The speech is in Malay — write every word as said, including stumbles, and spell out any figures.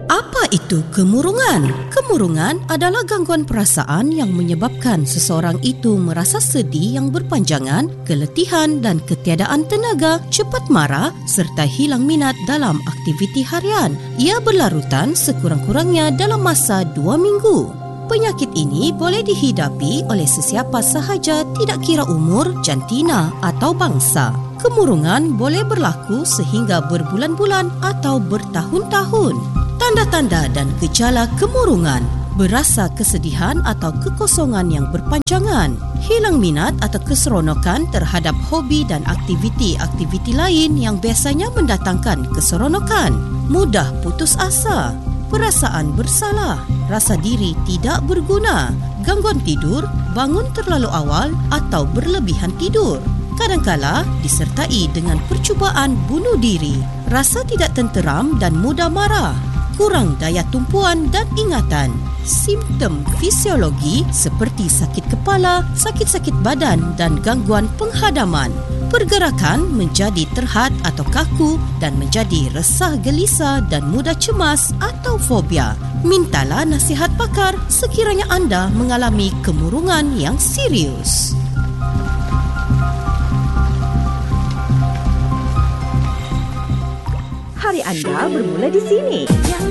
Apa itu kemurungan? Kemurungan adalah gangguan perasaan yang menyebabkan seseorang itu merasa sedih yang berpanjangan, keletihan dan ketiadaan tenaga, cepat marah serta hilang minat dalam aktiviti harian. Ia berlarutan sekurang-kurangnya dalam masa dua minggu. Penyakit ini boleh dihidapi oleh sesiapa sahaja, tidak kira umur, jantina atau bangsa. Kemurungan boleh berlaku sehingga berbulan-bulan atau bertahun-tahun. Tanda-tanda dan gejala kemurungan: berasa kesedihan atau kekosongan yang berpanjangan, hilang minat atau keseronokan terhadap hobi dan aktiviti-aktiviti lain yang biasanya mendatangkan keseronokan, mudah putus asa, perasaan bersalah, rasa diri tidak berguna, gangguan tidur, bangun terlalu awal atau berlebihan tidur. Kadangkala disertai dengan percubaan bunuh diri, rasa tidak tenteram dan mudah marah, kurang daya tumpuan dan ingatan. Simptom fisiologi seperti sakit kepala, sakit-sakit badan dan gangguan penghadaman. Pergerakan menjadi terhad atau kaku dan menjadi resah gelisah dan mudah cemas atau fobia. Mintalah nasihat pakar sekiranya anda mengalami kemurungan yang serius. Hari anda bermula di sini.